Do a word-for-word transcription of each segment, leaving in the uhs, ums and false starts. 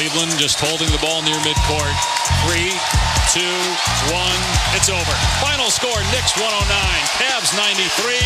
Cleveland just holding the ball near midcourt. Three, two, one. It's over. Final score, Knicks one oh nine, Cavs ninety-three.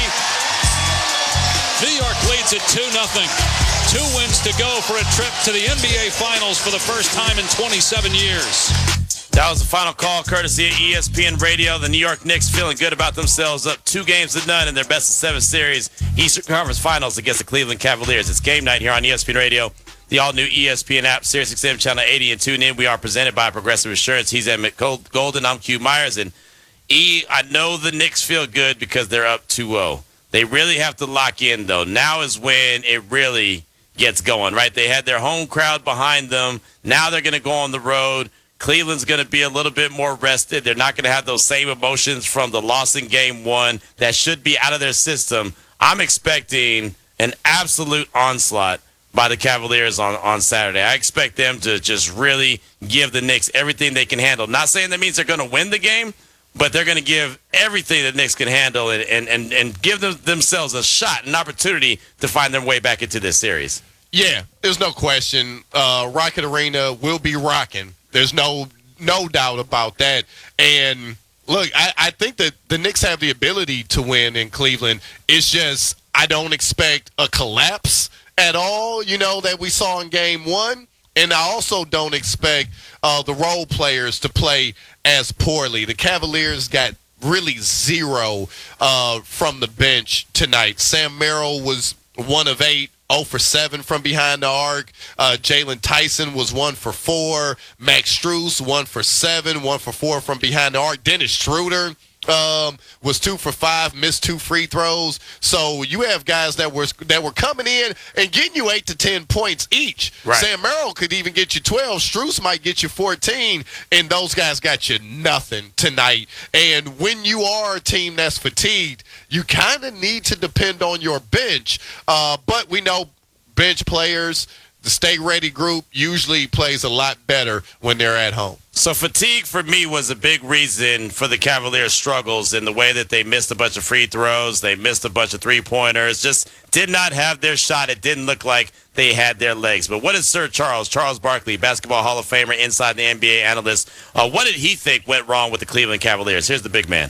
New York leads at two nothing. Two wins to go for a trip to the N B A Finals for the first time in twenty-seven years. That was the final call, courtesy of E S P N Radio. The New York Knicks feeling good about themselves, up two games to none in their best of seven series, Eastern Conference Finals against the Cleveland Cavaliers. It's game night here on E S P N Radio, the all-new E S P N app, SiriusXM Channel eighty, and tune in. We are presented by Progressive Insurance. He's Emmett Golden. I'm Q Myers. And E, I know the Knicks feel good because they're up two oh. They really have to lock in, though. Now is when it really gets going, right? They had their home crowd behind them. Now they're going to go on the road. Cleveland's going to be a little bit more rested. They're not going to have those same emotions from the loss in game one that should be out of their system. I'm expecting an absolute onslaught by the Cavaliers on, on Saturday. I expect them to just really give the Knicks everything they can handle. Not saying that means they're going to win the game, but they're going to give everything the Knicks can handle and, and, and, and give them, themselves a shot, an opportunity to find their way back into this series. Yeah, there's no question. Uh, Rocket Arena will be rocking. There's no no doubt about that. And, look, I, I think that the Knicks have the ability to win in Cleveland. It's just I don't expect a collapse at all, you know, that we saw in game one. And I also don't expect uh, the role players to play as poorly. The Cavaliers got really zero uh, from the bench tonight. Sam Merrill was one of eight. oh for seven from behind the arc. Uh, Jalen Tyson was one for four. Max Strus, one for seven, one for four from behind the arc. Dennis Schroeder um, was two for five, missed two free throws. So you have guys that were that were coming in and getting you eight to ten points each. Right. Sam Merrill could even get you twelve. Strus might get you fourteen, and those guys got you nothing tonight. And when you are a team that's fatigued, you kind of need to depend on your bench. Uh, but we know bench players, the stay ready group, usually plays a lot better when they're at home. So fatigue for me was a big reason for the Cavaliers' struggles in the way that they missed a bunch of free throws. They missed a bunch of three-pointers, just did not have their shot. It didn't look like they had their legs. But what did Sir Charles, Charles Barkley, Basketball Hall of Famer, inside the N B A analyst, uh, what did he think went wrong with the Cleveland Cavaliers? Here's the big man.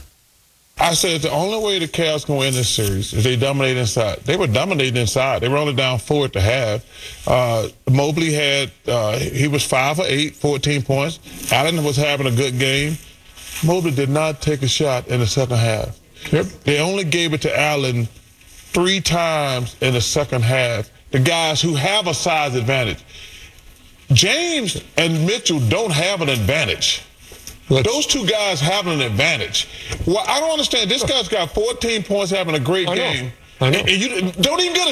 I said the only way the Cavs can win this series is they dominate inside. They were dominating inside. They were only down four at the half. Uh, Mobley had, uh, he was five for eight, fourteen points. Allen was having a good game. Mobley did not take a shot in the second half. Yep. They only gave it to Allen three times in the second half. The guys who have a size advantage. James and Mitchell don't have an advantage. Those two guys have an advantage. Well, I don't understand. This guy's got fourteen points, having a great I know. game. I know. And you don't even get a